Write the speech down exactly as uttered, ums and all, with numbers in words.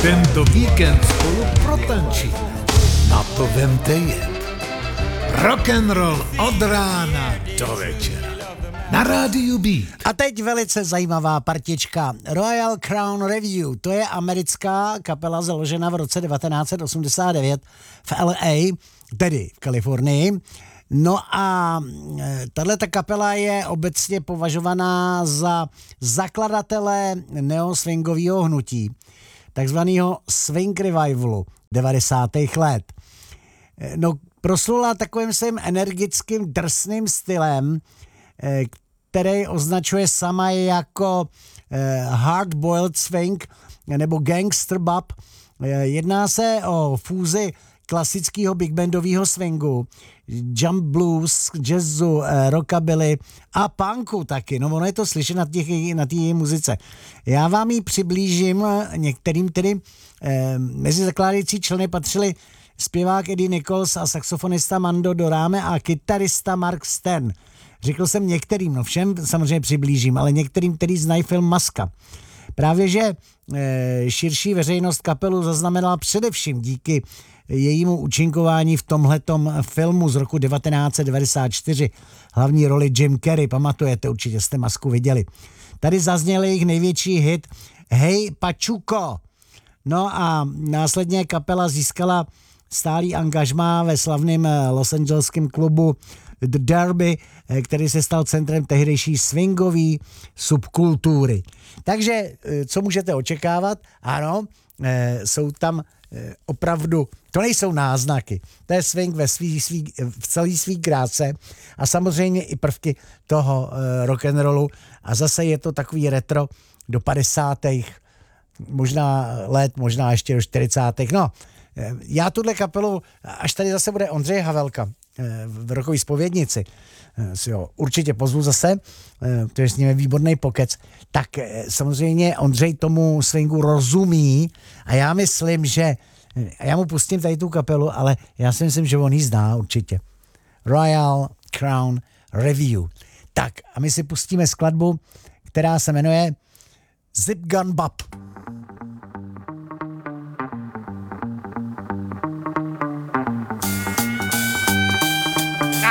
Tento víkend spolu protančíme. Na to vemte jet. Rock'n'roll od rána do večera. Na rádiu Beat. A teď velice zajímavá partička. Royal Crown Revue, to je americká kapela založena v roce devatenáct osmdesát devět v L A, tedy v Kalifornii. No a tato kapela je obecně považovaná za zakladatele neoswingového hnutí, takzvaného swing revivalu devadesátých let. No, proslula takovým svým energickým, drsným stylem, který označuje sama jako hard-boiled swing nebo gangster bop. Jedná se o fúzi klasického big bandového swingu, jump blues, jazzu, rockabilly a punku taky. No ono je to slyšet na té na té muzice. Já vám ji přiblížím některým, tedy eh, mezi zakládající členy patřili zpěvák Eddie Nichols a saxofonista Mando Dorame a kytarista Mark Sten. Řekl jsem některým, no všem samozřejmě přiblížím, ale některým, který znají film Maska. Právě, že e, širší veřejnost kapelu zaznamenala především díky jejímu účinkování v tomhletom filmu z roku devatenáct devadesát čtyři. Hlavní roli Jim Carrey, pamatujete, určitě jste Masku viděli. Tady zazněl jejich největší hit Hey Pachuco. No a následně kapela získala stálý angažmá ve slavném Los Angeleském klubu The Derby, který se stal centrem tehdejší swingové subkultury. Takže, co můžete očekávat? Ano, jsou tam opravdu, to nejsou náznaky, to je swing ve svý, svý, v celý svý kráse a samozřejmě i prvky toho rock'n'rollu a zase je to takový retro do padesátých možná let, možná ještě do čtyřicátých. No, já tuhle kapelu, až tady zase bude Ondřej Havelka v rokový zpovědnici, si ho určitě pozvu zase, to je s ním výborný pokec, tak samozřejmě Ondřej tomu swingu rozumí a já myslím, že já mu pustím tady tu kapelu, ale já si myslím, že on ji zná určitě. Royal Crown Revue. Tak a my si pustíme skladbu, která se jmenuje Zip Gun Bop.